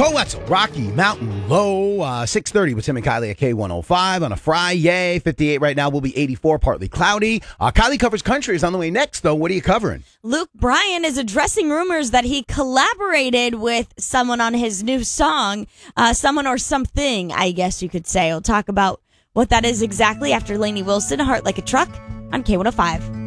Cole Wetzel, Rocky Mountain Low, 6:30 with Tim and Kylie at K105 on a Friday. 58 right now, will be 84, partly cloudy. Kylie Covers Country is on the way next, though. What are you covering? Luke Bryan is addressing rumors that he collaborated with someone on his new song, someone or something, I guess you could say. We'll talk about what that is exactly after Lainey Wilson, Heart Like a Truck, on K105.